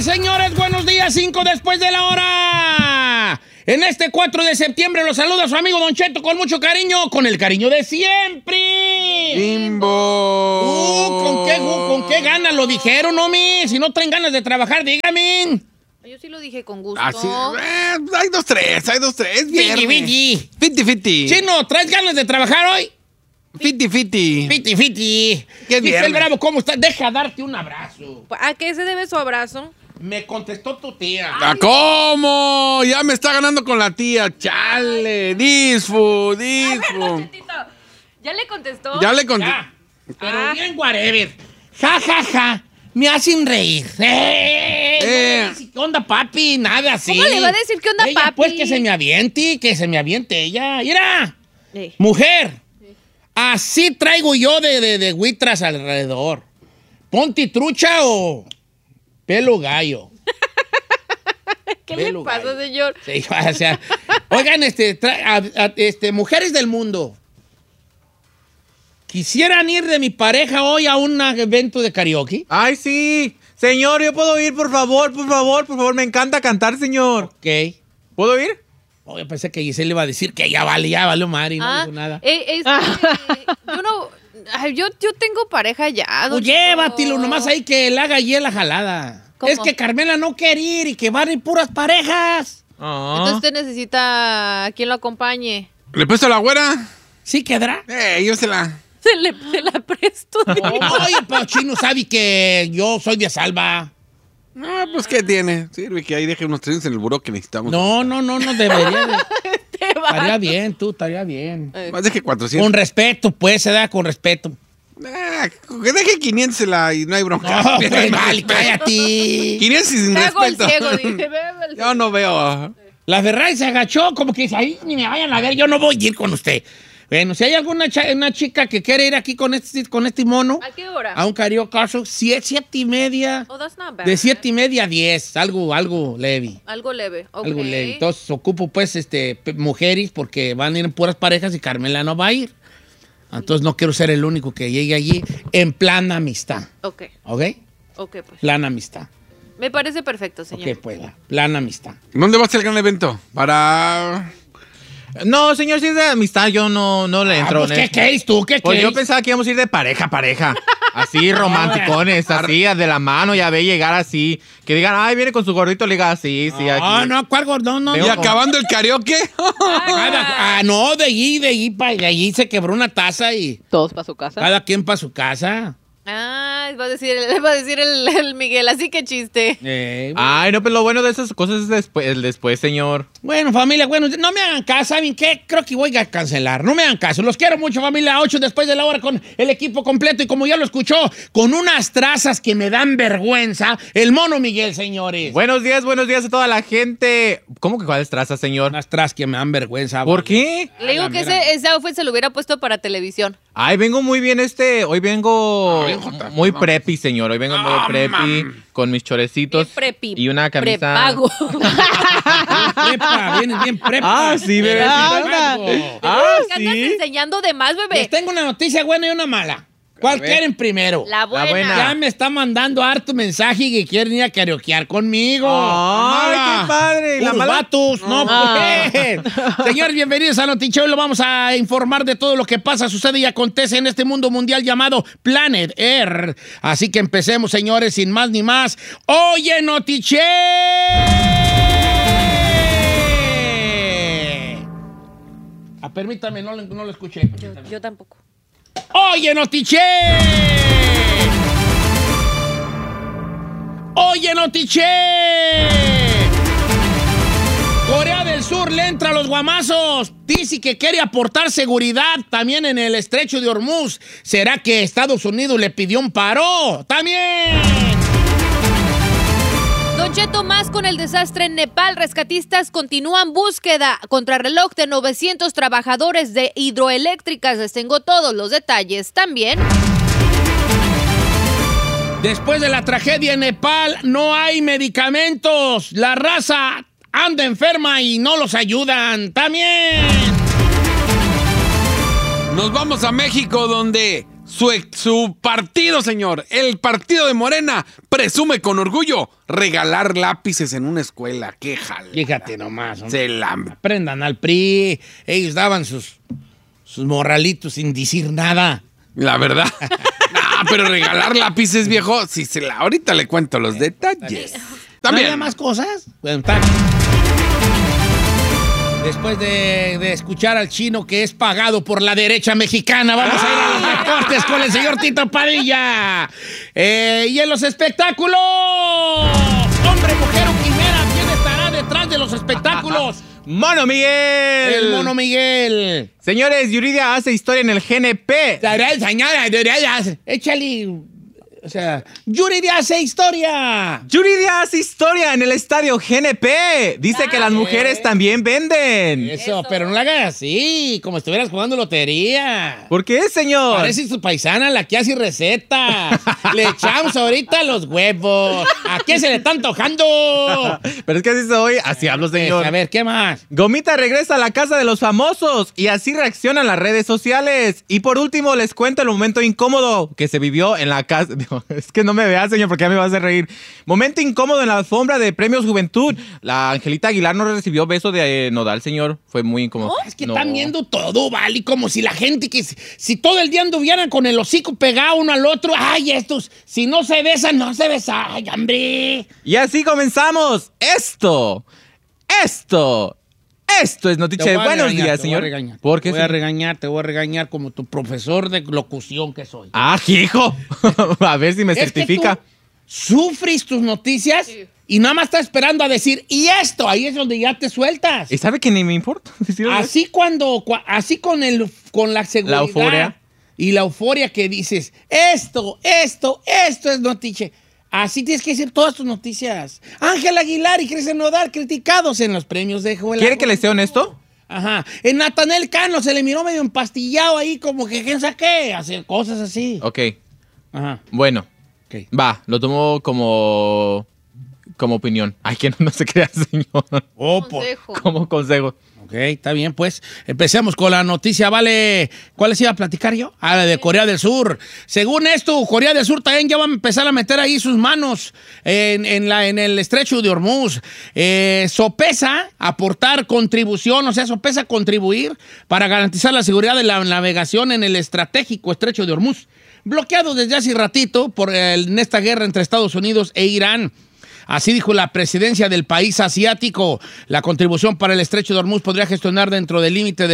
señores, buenos días, 5 después de la hora. En este 4 de septiembre los saluda su amigo Don Cheto con mucho cariño, con el cariño de siempre. ¡Bimbo! ¿Con qué ganas lo dijeron, homie? Si no traen ganas de trabajar, dígame. Yo sí lo dije con gusto. Así, hay dos, tres. Fiti. Fiti. Chino, ¿traes ganas de trabajar hoy? Fiti. Fiti. ¿Qué Dice viernes? el Bravo, ¿cómo estás? Deja darte un abrazo. ¿A qué se debe su abrazo? Me contestó tu tía. ¿Cómo? Ya me está ganando con la tía. Chale. Disfu. ¿Ya le contestó? Ya le conté. Ya, pero bien whatever. Ja. Me hacen reír. ¿Qué onda, papi? Nada así. ¿Cómo le va a decir qué onda, ella, papi? Pues que se me aviente ella. Mira, mujer, así traigo yo de huitras alrededor. Ponte trucha o pelo gallo. ¿Qué Pelo le pasa, gallo. señor? Sí, o sea, oigan, mujeres del mundo. ¿Quisieran ir de mi pareja hoy a un evento de karaoke? Ay, sí. Señor, ¿yo puedo ir, por favor? Me encanta cantar, señor. Ok. ¿Puedo ir? Oh, yo pensé que Giselle iba a decir que ya vale Mari, no dijo nada. Yo tengo pareja ya. don Pues Cheto. llévatelo, nomás ahí que él haga y la jalada. ¿Cómo? Es que Carmela no quiere ir y que van a ir puras parejas. Entonces usted necesita a quien lo acompañe. ¿Le puesto la güera? ¿Sí quedará? Yo se la... Se la presto. Oye, pero Chino sabe que yo soy de Salva. No, pues, ¿qué tiene? Sirve que ahí deje unos trenes en el buró que necesitamos. No, debería de... Te va. Estaría bien. Más deje 400. Con respeto, pues, se da con respeto. Que deje 500 y no hay bronca. No, pues, vale, cállate. 500 y sin Me hago el respeto. ciego, dice. Me hago el ciego. Yo no veo. La Ferrari se agachó, como que dice, ahí ni me vayan a ver, yo no voy a ir con usted. Bueno, si hay alguna una chica que quiere ir aquí con este mono, ¿A qué hora? a un karaoke, 7:30, Oh, that's not bad. de 7:30 a 10, algo leve. Algo leve. Ok. Algo leve. Entonces ocupo pues mujeres porque van a ir en puras parejas y Carmela no va a ir. Entonces no quiero ser el único que llegue allí en plan amistad. Ok, ¿Ok? pues. Plan amistad. Me parece perfecto, señor. Ok, pues, plan amistad. ¿Dónde va a ser el gran evento? Para... No, señor, si es de amistad, yo no le entro. Pues, ¿qué quieres tú? ¿Qué Pues quieres? yo pensaba que íbamos a ir de pareja. Así, romanticones, así, de la mano, ya ve llegar así. Que digan, ay, viene con su gordito, le diga, sí, aquí. No, ¿cuál gordón? No, ¿Y acabando el karaoke? no, de allí se quebró una taza y Todos para su casa. cada quien para su casa. Va a decir el Miguel, así que chiste. Ay, no, pero lo bueno de esas cosas es después, señor. Bueno, familia, no me hagan caso, ¿saben qué? Creo que voy a cancelar. No me hagan caso. Los quiero mucho, familia. 8 después de la hora con el equipo completo. Y como ya lo escuchó, con unas trazas que me dan vergüenza, el mono Miguel, señores. Buenos días a toda la gente. ¿Cómo que cuáles trazas, señor? Unas trazas que me dan vergüenza. ¿Por qué? Le digo que ese outfit se lo hubiera puesto para televisión. Ay, vengo muy bien hoy vengo muy preppy, señor. Hoy vengo muy preppy, con mis chorecitos Bien preppy. y una camisa. Prepago. Prepa, vienen bien prepa. Ah, sí, bebé. ¿Qué andas enseñando de más, bebé? Les tengo una noticia buena y una mala. ¿Cuál quieren primero? La buena. buena. Ya me está mandando harto mensaje que quieren ir a karaokear conmigo. Ay, qué padre. Puros vatos, no pues. Señores, bienvenidos a Noticheo. Lo vamos a informar de todo lo que pasa, sucede y acontece en este mundo mundial llamado Planet Earth. Así que empecemos, señores, sin más ni más. Oye, Noticheo. Permítame, no lo escuché. Yo tampoco. ¡Oye, Notiche! ¡Oye, Notiche! Corea del Sur le entra a los guamazos. Dice que quiere aportar seguridad también en el estrecho de Hormuz. ¿Será que Estados Unidos le pidió un paro? ¡También! Don Cheto, más con el desastre en Nepal, rescatistas continúan búsqueda contrarreloj de 900 trabajadores de hidroeléctricas. Les tengo todos los detalles también. Después de la tragedia en Nepal, no hay medicamentos. La raza anda enferma y no los ayudan. También. Nos vamos a México, donde Su partido, señor, el partido de Morena, presume con orgullo regalar lápices en una escuela. ¡Qué jala! Fíjate nomás. Se la... Aprendan al PRI. Ellos daban sus morralitos sin decir nada. La verdad. No, pero regalar lápices, viejo, si se la... Ahorita le cuento los detalles. También. ¿No había más cosas? Bueno, está. Después de escuchar al chino que es pagado por la derecha mexicana, vamos a ir a los deportes con el señor Tito Padilla. Y en los espectáculos, hombre, mujer o quimera, ¿quién estará detrás de los espectáculos? ¡Mono Miguel! El Mono Miguel. Señores, Yuridia hace historia en el GNP. Señora, échale. O sea, Yuridia hace historia. Yuridia hace historia en el estadio GNP. Dice que las mujeres también venden. Eso, pero no la hagas así, como si estuvieras jugando lotería. ¿Por qué, señor? Parece tu paisana la que hace recetas. Le echamos ahorita los huevos. ¿A quién se le está antojando? Pero es que así soy, así hablo, señor. A ver, ¿qué más? Gomita regresa a la casa de los famosos y así reaccionan las redes sociales. Y por último, les cuento el momento incómodo que se vivió en la casa... Es que no me veas, señor, porque ya me vas a hacer reír. Momento incómodo en la alfombra de Premios Juventud. La Angelita Aguilar no recibió beso de Nodal, señor. Fue muy incómodo. Es que están viendo todo, vale, como si la gente que... Si todo el día anduvieran con el hocico pegado uno al otro, ay, estos, si no se besan, no se besan, ay, hombre. Y así comenzamos. Esto es noticia de buenos días, señor. ¿Por qué? Te voy a regañar como tu profesor de locución que soy. Ah, hijo. A ver si me certifica. Que tú sufres tus noticias y nada más estás esperando a decir, y esto, ahí es donde ya te sueltas. ¿Y sabe que ni me importa? Así con la seguridad. La euforia. Y la euforia que dices, esto es noticia. Así tienes que decir todas tus noticias. Ángel Aguilar y Cristian Nodal criticados en los premios de Joel. ¿Quiere que le sea honesto? Ajá. En Natanael Cano se le miró medio empastillado ahí, como que quién sabe qué, hacer cosas así. Ok. Ajá. Bueno. Okay. Va, lo tomo como opinión. Ay, que no se crea, señor. Consejo. Como consejo. Ok, está bien, pues. Empecemos con la noticia, ¿vale? ¿Cuál les iba a platicar yo? Ah, la de Corea del Sur. Según esto, Corea del Sur también ya va a empezar a meter ahí sus manos en el estrecho de Hormuz. Sopesa aportar contribución, o sea, sopesa contribuir para garantizar la seguridad de la navegación en el estratégico estrecho de Hormuz, bloqueado desde hace ratito en esta guerra entre Estados Unidos e Irán. Así dijo la presidencia del país asiático. La contribución para el estrecho de Hormuz podría gestionar dentro del límite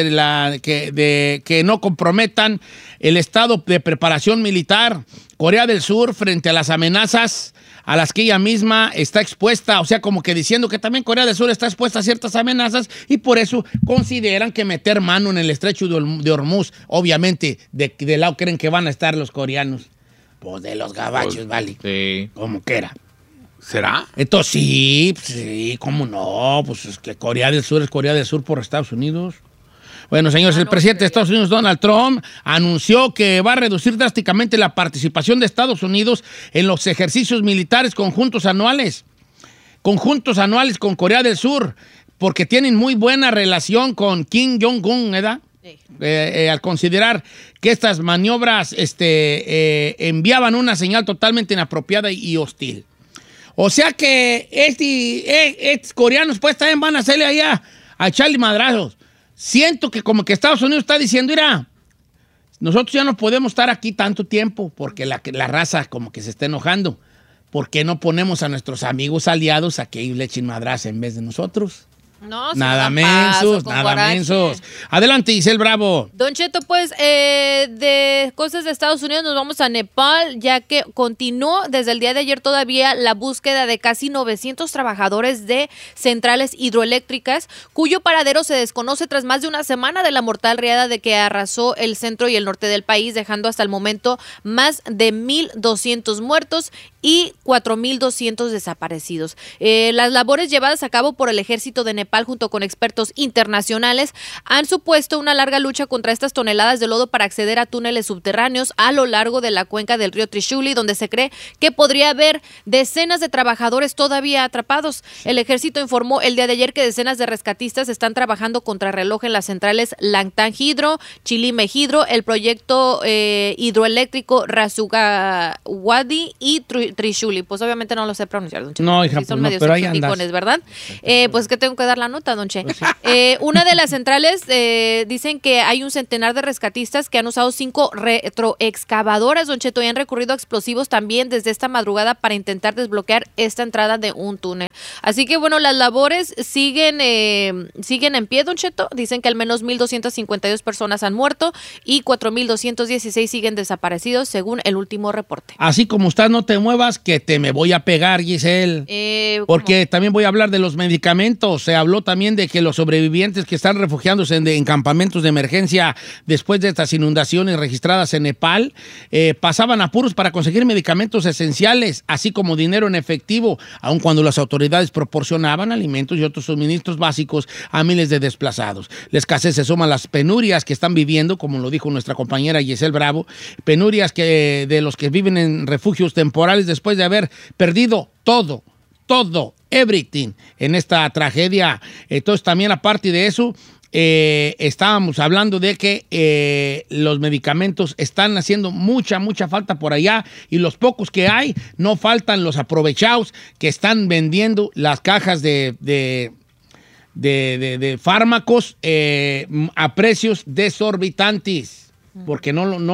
de que no comprometan el estado de preparación militar. Corea del Sur, frente a las amenazas a las que ella misma está expuesta, o sea, como que diciendo que también Corea del Sur está expuesta a ciertas amenazas y por eso consideran que meter mano en el estrecho de Hormuz, obviamente, de lado creen que van a estar los coreanos. Pues de los gabachos, vale. Sí. Como quiera. ¿Será? Entonces sí, ¿cómo no? Pues es que Corea del Sur es Corea del Sur por Estados Unidos. Bueno, señores, el presidente de Estados Unidos, Donald Trump, anunció que va a reducir drásticamente la participación de Estados Unidos en los ejercicios militares conjuntos anuales con Corea del Sur, porque tienen muy buena relación con Kim Jong-un, ¿verdad? Sí. Al considerar que estas maniobras enviaban una señal totalmente inapropiada y hostil. O sea que estos coreanos pues también van a hacerle allá a echarle madrazos. Siento que como que Estados Unidos está diciendo, mira, nosotros ya no podemos estar aquí tanto tiempo porque la raza como que se está enojando. ¿Por qué no ponemos a nuestros amigos aliados a que ellos le echen madraza en vez de nosotros? No, nada mensos. Adelante, Giselle Bravo. Don Cheto, pues, de cosas de Estados Unidos nos vamos a Nepal, ya que continuó desde el día de ayer todavía la búsqueda de casi 900 trabajadores de centrales hidroeléctricas, cuyo paradero se desconoce tras más de una semana de la mortal riada de que arrasó el centro y el norte del país, dejando hasta el momento más de 1,200 muertos y 4,200 desaparecidos. Las labores llevadas a cabo por el ejército de Nepal junto con expertos internacionales han supuesto una larga lucha contra estas toneladas de lodo para acceder a túneles subterráneos a lo largo de la cuenca del río Trishuli, donde se cree que podría haber decenas de trabajadores todavía atrapados. El ejército informó el día de ayer que decenas de rescatistas están trabajando contrarreloj en las centrales Langtang Hydro, Chilime Hydro, el proyecto hidroeléctrico Rasugawadi y Trishuli. Pues obviamente no lo sé pronunciar, don Che. No, hija, Sí, son pues no, medios pero ahí exóticones, andas. ¿verdad? Pues que tengo que dar la nota, don Che. Una de las centrales dicen que hay un centenar de rescatistas que han usado 5 retroexcavadoras, don Cheto, y han recurrido a explosivos también desde esta madrugada para intentar desbloquear esta entrada de un túnel. Así que bueno, las labores siguen en pie, don Cheto. Dicen que al menos 1,252 personas han muerto y 4,216 siguen desaparecidos, según el último reporte. Así como estás, no te muevas, que te me voy a pegar, Giselle. Porque también voy a hablar de los medicamentos. Se habló también de que los sobrevivientes que están refugiándose en campamentos de emergencia después de estas inundaciones registradas en Nepal pasaban apuros para conseguir medicamentos esenciales, así como dinero en efectivo, aun cuando las autoridades proporcionaban alimentos y otros suministros básicos a miles de desplazados. La escasez se suma a las penurias que están viviendo, como lo dijo nuestra compañera Giselle Bravo, penurias de los que viven en refugios temporales después de haber perdido todo, everything, en esta tragedia. Entonces, también aparte de eso, estábamos hablando de que los medicamentos están haciendo mucha falta por allá, y los pocos que hay, no faltan los aprovechados que están vendiendo las cajas de fármacos a precios desorbitantes, porque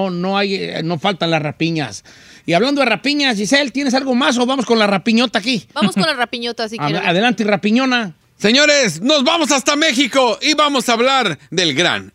no faltan las rapiñas. Y hablando de rapiñas, Giselle, ¿tienes algo más o vamos con la rapiñota aquí? Vamos con la rapiñota, si quieren. Adelante, rapiñona. Señores, nos vamos hasta México y vamos a hablar del gran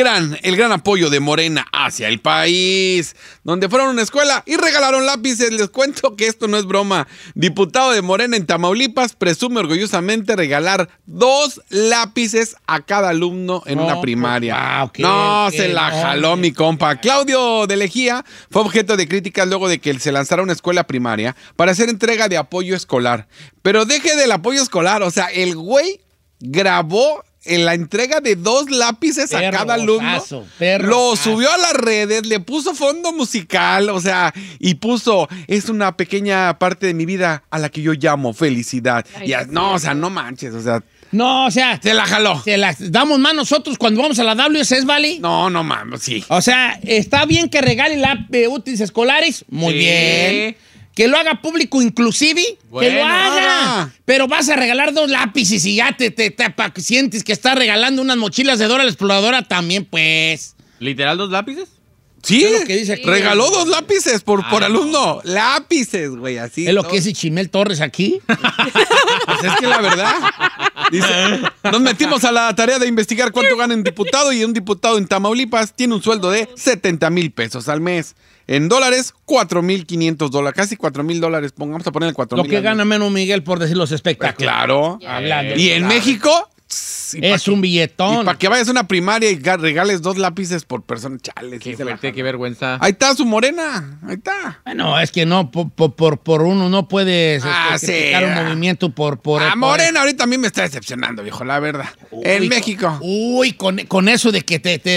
apoyo de Morena hacia el país, donde fueron a una escuela y regalaron lápices. Les cuento que esto no es broma. Diputado de Morena en Tamaulipas presume orgullosamente regalar 2 lápices a cada alumno en una primaria. Se la jaló mi compa. Claudio de Lejía fue objeto de críticas luego de que se lanzara una escuela primaria para hacer entrega de apoyo escolar. Pero deje del apoyo escolar, o sea, el güey grabó en la entrega de 2 lápices a cada alumno, lo subió a las redes, le puso fondo musical, o sea, y puso, es una pequeña parte de mi vida a la que yo llamo felicidad. No manches, o sea. No, o sea. Se la jaló. Se la damos más nosotros cuando vamos a la WSS, ¿vale? No mames, sí. O sea, está bien que regale útiles escolares, muy bien. Que lo haga público inclusive, que lo haga. Pero vas a regalar 2 lápices y ya te sientes que estás regalando unas mochilas de Dora la Exploradora también, pues. ¿Literal 2 lápices? Sí, Es lo que dice aquí. regaló 2 lápices por alumno. Lápices, güey, así. Es lo que dice Chimel Torres aquí. Pues es que la verdad, dice, nos metimos a la tarea de investigar cuánto gana un diputado, y un diputado en Tamaulipas tiene un sueldo de 70,000 pesos al mes. En dólares, $4,500, casi $4,000. Vamos a poner el 4,000. Lo que gana menos Miguel por decir los espectáculos. Claro. Hablando. Y en México es un billetón. Y para que vayas a una primaria y regales 2 lápices por persona, chale. Qué fuerte, qué vergüenza. Ahí está su Morena, ahí está. Bueno, es que no, por uno no puedes criticar un movimiento por Morena ahorita a mí me está decepcionando, viejo, la verdad. En México. Uy, con eso de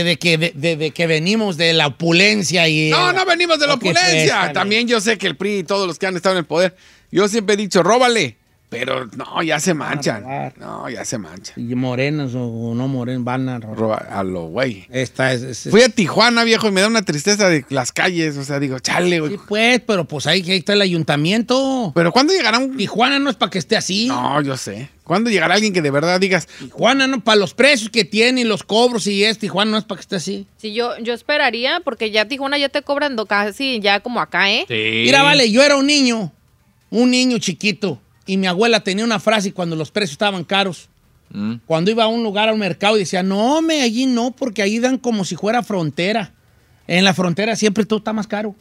que venimos de la opulencia y... No venimos de la opulencia. Pues, también yo sé que el PRI y todos los que han estado en el poder, yo siempre he dicho, róbale. Pero no, ya se manchan. No, ya se manchan. Y morenos o no morenos van a robar. A lo güey. Esta es... Fui a Tijuana, viejo, y me da una tristeza de las calles. O sea, digo, chale, güey. Sí, pues, pero pues ahí está el ayuntamiento. Pero ¿cuándo llegará un...? Tijuana no es para que esté así. No, yo sé. ¿Cuándo llegará alguien que de verdad digas... Tijuana no, para los precios que tiene y los cobros y Tijuana no es para que esté así. Sí, yo esperaría, porque ya Tijuana ya te cobrando casi ya como acá, ¿eh? Sí. Mira, vale, yo era un niño chiquito. Y mi abuela tenía una frase cuando los precios estaban caros. Cuando iba a un lugar, a un mercado, y decía, no, allí no, porque ahí dan como si fuera frontera. En la frontera siempre todo está más caro.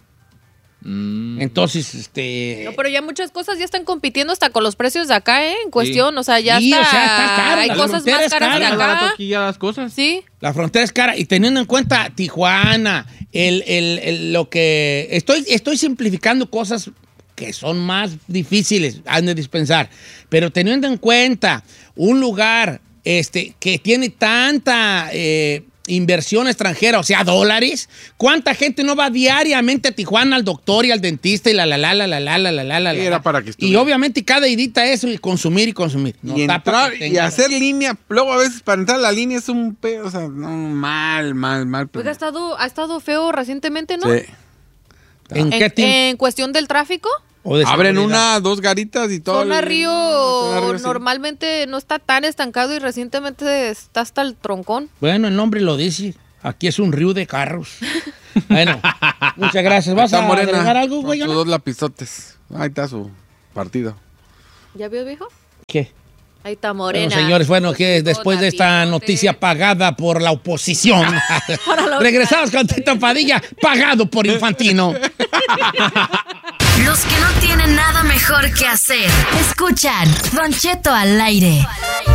Entonces, No, pero ya muchas cosas ya están compitiendo hasta con los precios de acá, ¿eh? En cuestión, o sea, ya Sí, está... o sea, está caro, hay la cosas frontera más es caras cara. de Más barato acá. aquí ya las cosas. Sí. la frontera es cara. Y teniendo en cuenta Tijuana, lo que... Estoy simplificando cosas que son más difíciles, han de dispensar. Pero teniendo en cuenta un lugar que tiene tanta inversión extranjera, o sea, dólares, ¿cuánta gente no va diariamente a Tijuana al doctor y al dentista y Era para que y estuviera. obviamente cada idita eso y consumir. No Y está para entrar que y tenga- hacer línea. Luego a veces para entrar a la línea es un pedo. O sea, no, mal. Oiga, ha estado feo recientemente, ¿no? Sí. ¿En qué tiempo? En cuestión del tráfico. ¿O de Abren seguridad? 2 garitas y todo. Zona el- Río Zona Río, sí. normalmente no está tan estancado y recientemente está hasta el troncón. Bueno, el nombre lo dice. Aquí es un río de carros. Bueno, muchas gracias. ¿Vas Está a Morena, agregar algo, güey? con sus 2 lapizotes. Ahí está su partido. ¿Ya vio, viejo? ¿Qué? Ahí está Bueno, Morena. señores, bueno, que después de esta Bigote. noticia pagada por la oposición, la regresamos con Tito Padilla, pagado por Infantino. Los que no tienen nada mejor que hacer, escuchan Don Cheto al aire.